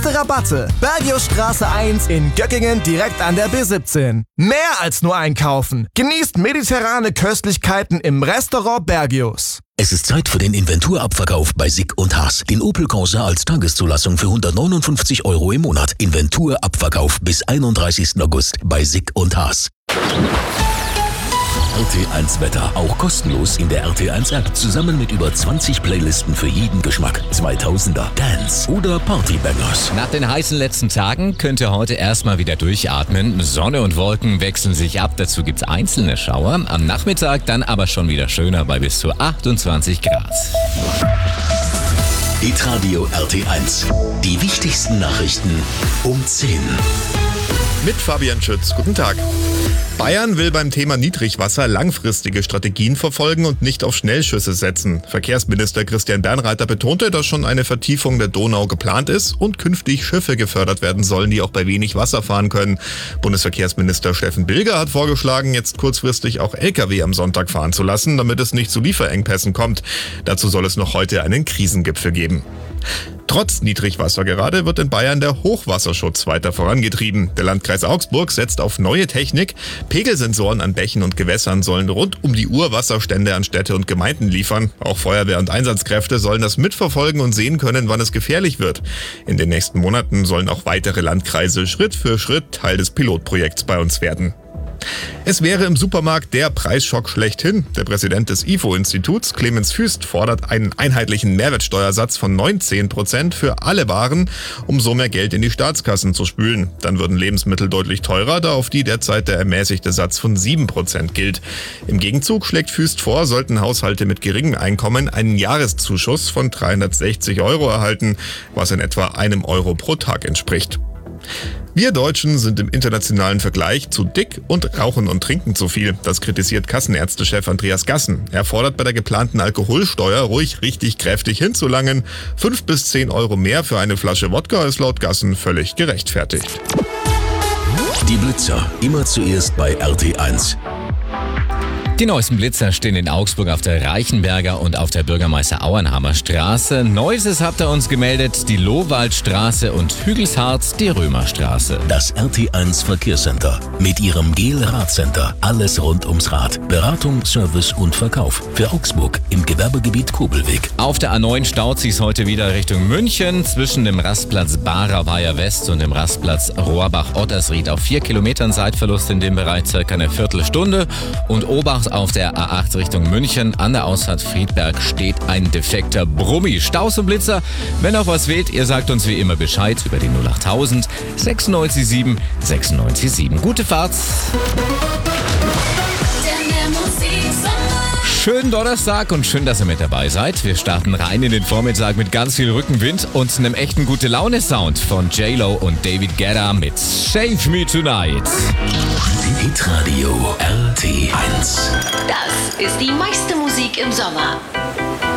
Beste Rabatte. Bergiusstraße 1 in Göckingen direkt an der B17. Mehr als nur einkaufen. Genießt mediterrane Köstlichkeiten im Restaurant Bergius. Es ist Zeit für den Inventurabverkauf bei Sick und Haas. Den Opel Corsa als Tageszulassung für 159 € im Monat. Inventurabverkauf bis 31. August bei Sick und Haas. RT1 Wetter, auch kostenlos in der RT1 App, zusammen mit über 20 Playlisten für jeden Geschmack. 2000er, Dance oder Partybangers. Nach den heißen letzten Tagen könnt ihr heute erstmal wieder durchatmen. Sonne und Wolken wechseln sich ab, dazu gibt's einzelne Schauer. Am Nachmittag dann aber schon wieder schöner bei bis zu 28 Grad. Hitradio RT1, die wichtigsten Nachrichten um 10. Mit Fabian Schütz. Guten Tag. Bayern will beim Thema Niedrigwasser langfristige Strategien verfolgen und nicht auf Schnellschüsse setzen. Verkehrsminister Christian Bernreiter betonte, dass schon eine Vertiefung der Donau geplant ist und künftig Schiffe gefördert werden sollen, die auch bei wenig Wasser fahren können. Bundesverkehrsminister Steffen Bilger hat vorgeschlagen, jetzt kurzfristig auch Lkw am Sonntag fahren zu lassen, damit es nicht zu Lieferengpässen kommt. Dazu soll es noch heute einen Krisengipfel geben. Trotz Niedrigwasser gerade wird in Bayern der Hochwasserschutz weiter vorangetrieben. Der Landkreis Augsburg setzt auf neue Technik. Pegelsensoren an Bächen und Gewässern sollen rund um die Uhr Wasserstände an Städte und Gemeinden liefern. Auch Feuerwehr und Einsatzkräfte sollen das mitverfolgen und sehen können, wann es gefährlich wird. In den nächsten Monaten sollen auch weitere Landkreise Schritt für Schritt Teil des Pilotprojekts bei uns werden. Es wäre im Supermarkt der Preisschock schlechthin. Der Präsident des IFO-Instituts, Clemens Füst, fordert einen einheitlichen Mehrwertsteuersatz von 19% für alle Waren, um so mehr Geld in die Staatskassen zu spülen. Dann würden Lebensmittel deutlich teurer, da auf die derzeit der ermäßigte Satz von 7% gilt. Im Gegenzug schlägt Füst vor, sollten Haushalte mit geringem Einkommen einen Jahreszuschuss von 360 € erhalten, was in etwa €1 pro Tag entspricht. Wir Deutschen sind im internationalen Vergleich zu dick und rauchen und trinken zu viel. Das kritisiert Kassenärztechef Andreas Gassen. Er fordert bei der geplanten Alkoholsteuer ruhig richtig kräftig hinzulangen. 5 bis 10 € mehr für eine Flasche Wodka ist laut Gassen völlig gerechtfertigt. Die Blitzer, immer zuerst bei RT1. Die neuesten Blitzer stehen in Augsburg auf der Reichenberger und auf der Bürgermeister-Auernhammer Straße. Neuestes habt ihr uns gemeldet, die Lohwaldstraße und Hügelshardt, die Römerstraße. Das RT1 Verkehrscenter mit ihrem GEL-Radcenter. Alles rund ums Rad. Beratung, Service und Verkauf. Für Augsburg im Gewerbegebiet Kobelweg. Auf der A9 staut sich's heute wieder Richtung München. Zwischen dem Rastplatz Barer-Weiher West und dem Rastplatz Rohrbach-Ottersried auf 4 Kilometern Zeitverlust in dem Bereich circa eine Viertelstunde. Und Obacht auf der A8 Richtung München. An der Ausfahrt Friedberg steht ein defekter Brummi. Staus und Blitzer. Wenn auch was fehlt, ihr sagt uns wie immer Bescheid über die 08000 967 967. Gute Fahrt. Schönen Donnerstag und schön, dass ihr mit dabei seid. Wir starten rein in den Vormittag mit ganz viel Rückenwind und einem echten Gute-Laune-Sound von J-Lo und David Guetta mit Save Me Tonight. Hitradio RT1. Das ist die meiste Musik im Sommer.